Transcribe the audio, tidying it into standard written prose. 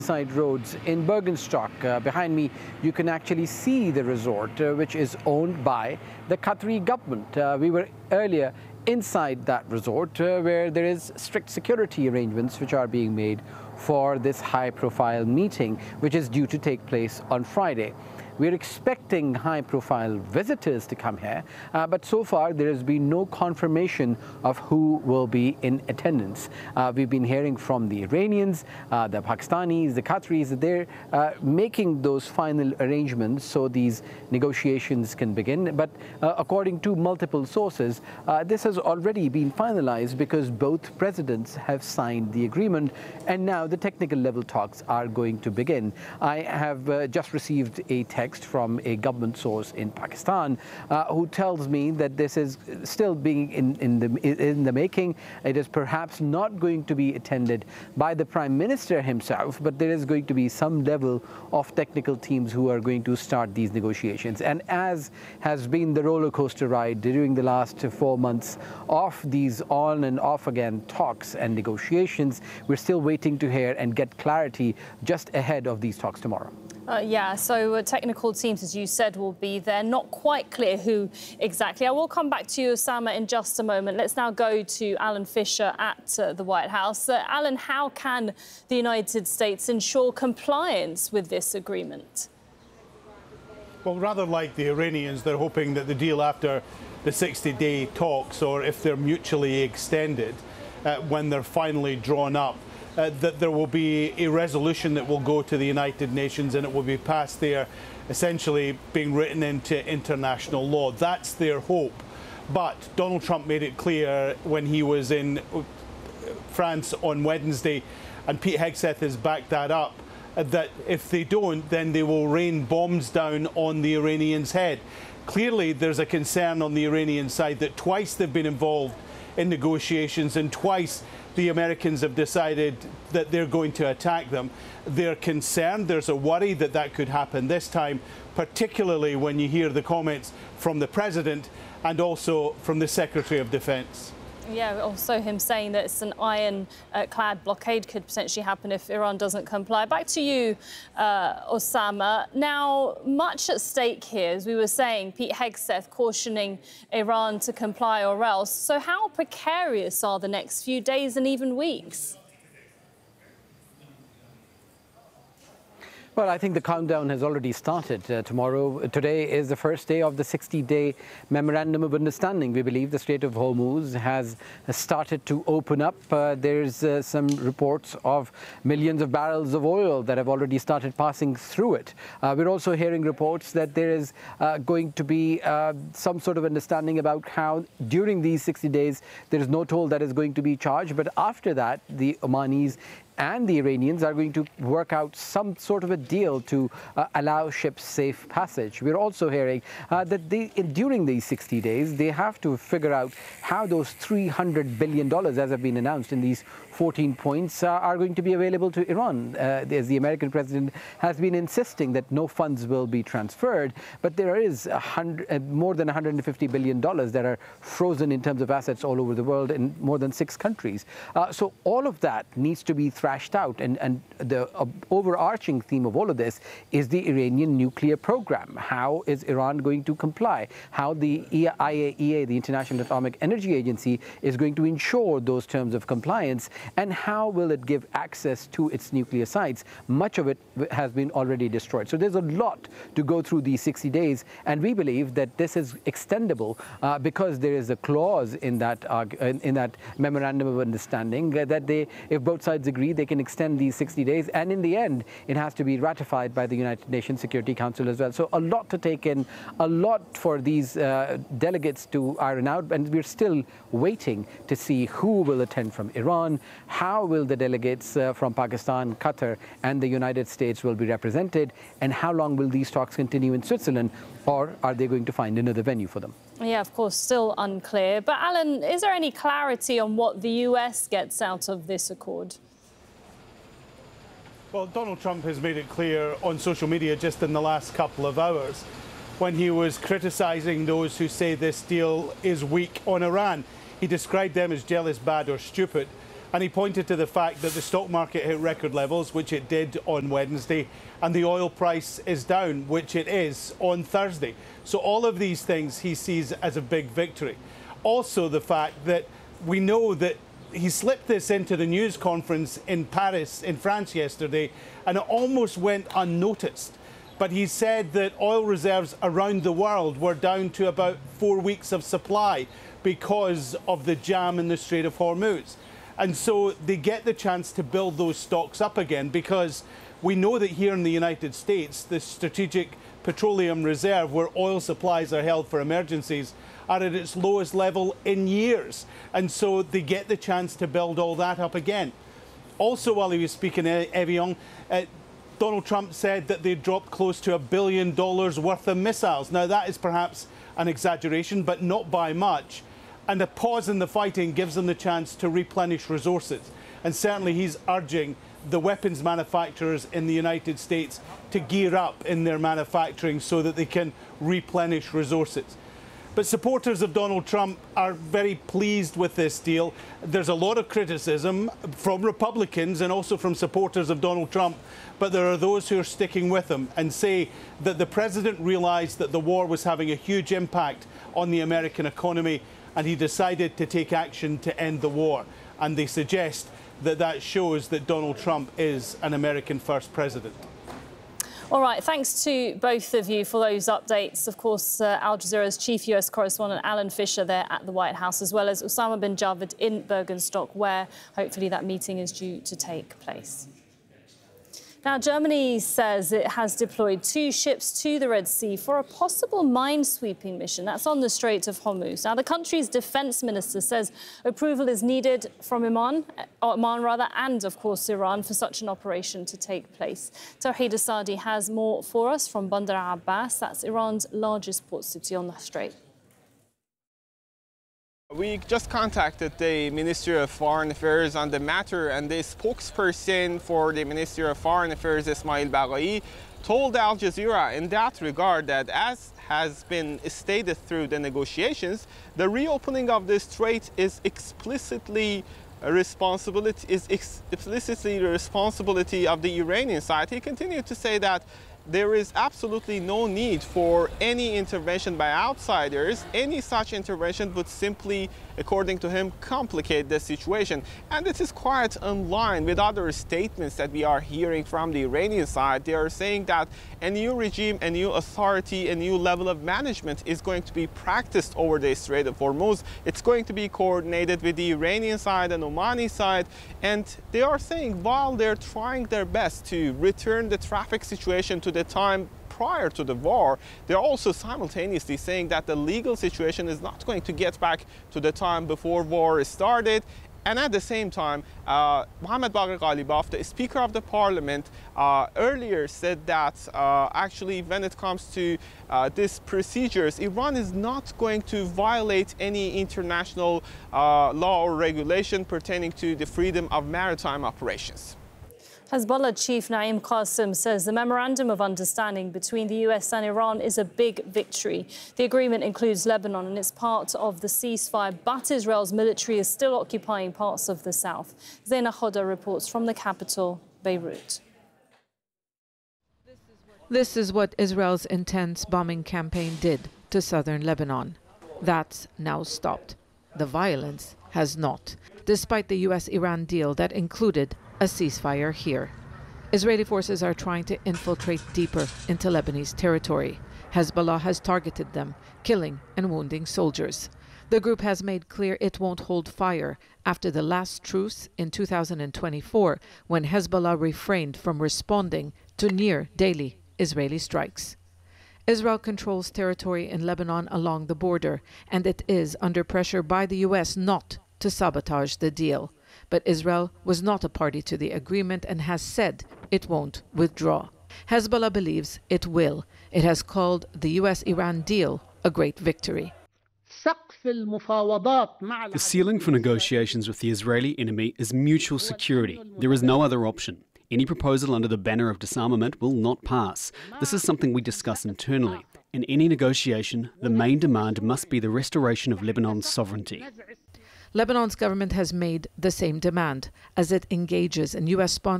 Side roads in Bergenstock. Behind me, you can actually see the resort, which is owned by the Qatari government. We were earlier inside that resort where there is strict security arrangements which are being made for this high-profile meeting, which is due to take place on Friday. We're expecting high-profile visitors to come here, but so far there has been no confirmation of who will be in attendance. We've been hearing from the Iranians, the Pakistanis, the Qataris, that they're making those final arrangements so these negotiations can begin. But according to multiple sources, this has already been finalized because both presidents have signed the agreement, and now the technical level talks are going to begin. I have just received a text from a government source in Pakistan who tells me that this is still being in the making. It is perhaps not going to be attended by the Prime Minister himself, but there is going to be some level of technical teams who are going to start these negotiations. And as has been the roller coaster ride during the last 4 months of these on and off again talks and negotiations, we're still waiting to hear and get clarity just ahead of these talks tomorrow. So technical teams, as you said, will be there. Not quite clear who exactly. I will come back to you, Osama, in just a moment. Let's now go to Alan Fisher at the White House. Alan, how can the United States ensure compliance with this agreement? Well, rather like the Iranians, they're hoping that the deal after the 60-day talks, or if they're mutually extended, when they're finally drawn up, that there will be a resolution that will go to the United Nations and it will be passed there, essentially being written into international law. That's their hope. But Donald Trump made it clear when he was in France on Wednesday, and Pete Hegseth has backed that up, that if they don't, then they will rain bombs down on the Iranians' head. Clearly, there's a concern on the Iranian side that twice they've been involved in negotiations and twice the Americans have decided that they're going to attack them. They're concerned. There's a worry that that could happen this time, particularly when you hear the comments from the President and also from the Secretary of Defense. Yeah, also him saying that it's an iron-clad blockade could potentially happen if Iran doesn't comply. Back to you, Osama. Now, much at stake here, as we were saying, Pete Hegseth cautioning Iran to comply or else. So how precarious are the next few days and even weeks? Well, I think the countdown has already started. Today is the first day of the 60-day Memorandum of Understanding. We believe the Strait of Hormuz has started to open up. There's some reports of millions of barrels of oil that have already started passing through it. We're also hearing reports that there is going to be some sort of understanding about how during these 60 days there is no toll that is going to be charged, but after that the Omanis and the Iranians are going to work out some sort of a deal to allow ships safe passage. We're also hearing that during these 60 days, they have to figure out how those $300 billion, as have been announced in these 14 points, are going to be available to Iran. As the American president has been insisting that no funds will be transferred, but there is more than $150 billion that are frozen in terms of assets all over the world in more than 6 countries. So all of that needs to be thrashed out, and the overarching theme of all of this is the Iranian nuclear program. How is Iran going to comply? How the IAEA, the International Atomic Energy Agency, is going to ensure those terms of compliance, and how will it give access to its nuclear sites? Much of it has been already destroyed. So there's a lot to go through these 60 days, and we believe that this is extendable because there is a clause in that Memorandum of Understanding that if both sides agree, they can extend these 60 days, and in the end, it has to be ratified by the United Nations Security Council as well. So a lot to take in, a lot for these delegates to iron out, and we're still waiting to see who will attend from Iran, how will the delegates from Pakistan, Qatar, and the United States will be represented, and how long will these talks continue in Switzerland, or are they going to find another venue for them? Yeah, of course, still unclear. But Alan, is there any clarity on what the US gets out of this accord? Well, Donald Trump has made it clear on social media just in the last couple of hours when he was criticising those who say this deal is weak on Iran. He described them as jealous, bad or stupid. And he pointed to the fact that the stock market hit record levels, which it did on Wednesday, and the oil price is down, which it is on Thursday. So all of these things he sees as a big victory. Also the fact that we know that he slipped this into the news conference in Paris, in France yesterday, and it almost went unnoticed. But he said that oil reserves around the world were down to about 4 weeks of supply because of the jam in the Strait of Hormuz. And so they get the chance to build those stocks up again, because we know that here in the United States, the Strategic Petroleum Reserve, where oil supplies are held for emergencies, are at its lowest level in years. And so they get the chance to build all that up again. Also, while he was speaking at Evian, Donald Trump said that they dropped close to $1 billion worth of missiles. Now, that is perhaps an exaggeration, but not by much. And a pause in the fighting gives them the chance to replenish resources. And certainly he's urging the weapons manufacturers in the United States to gear up in their manufacturing so that they can replenish resources. But supporters of Donald Trump are very pleased with this deal. There's a lot of criticism from Republicans and also from supporters of Donald Trump, but there are those who are sticking with him and say that the president realized that the war was having a huge impact on the American economy, and he decided to take action to end the war. And they suggest that that shows that Donald Trump is an American first president. All right, thanks to both of you for those updates. Of course, Al Jazeera's chief US correspondent Alan Fisher there at the White House, as well as Osama bin Javed in Bergenstock, where hopefully that meeting is due to take place. Now, Germany says it has deployed 2 ships to the Red Sea for a possible mine-sweeping mission. That's on the Strait of Hormuz. Now, the country's defense minister says approval is needed from Oman, and, of course, Iran for such an operation to take place. Tawhid Asadi has more for us from Bandar Abbas. That's Iran's largest port city on the strait. We just contacted the Ministry of Foreign Affairs on the matter, and the spokesperson for the Ministry of Foreign Affairs, Ismail Baghai, told Al Jazeera in that regard that, as has been stated through the negotiations, the reopening of the strait is explicitly the responsibility of the Iranian side. He continued to say that there is absolutely no need for any intervention by outsiders. Any such intervention would simply, according to him, complicate the situation. And this is quite in line with other statements that we are hearing from the Iranian side. They are saying that a new regime, a new authority, a new level of management is going to be practiced over the Strait of Hormuz. It's going to be coordinated with the Iranian side and Omani side. And they are saying while they're trying their best to return the traffic situation to the time prior to the war, they're also simultaneously saying that the legal situation is not going to get back to the time before war started. And at the same time, Mohammad Bagher Ghalibaf, the Speaker of the Parliament, earlier said that actually when it comes to these procedures, Iran is not going to violate any international law or regulation pertaining to the freedom of maritime operations. Hezbollah chief Naim Qassem says the memorandum of understanding between the US and Iran is a big victory. The agreement includes Lebanon and it's part of the ceasefire, but Israel's military is still occupying parts of the south. Zaina Khoda reports from the capital, Beirut. This is what Israel's intense bombing campaign did to southern Lebanon. That's now stopped. The violence has not, despite the US-Iran deal that included a ceasefire here. Israeli forces are trying to infiltrate deeper into Lebanese territory. Hezbollah has targeted them, killing and wounding soldiers. The group has made clear it won't hold fire after the last truce in 2024, when Hezbollah refrained from responding to near-daily Israeli strikes. Israel controls territory in Lebanon along the border, and it is under pressure by the US not to sabotage the deal. But Israel was not a party to the agreement and has said it won't withdraw. Hezbollah believes it will. It has called the US-Iran deal a great victory. The ceiling for negotiations with the Israeli enemy is mutual security. There is no other option. Any proposal under the banner of disarmament will not pass. This is something we discuss internally. In any negotiation, the main demand must be the restoration of Lebanon's sovereignty. Lebanon's government has made the same demand as it engages in U.S.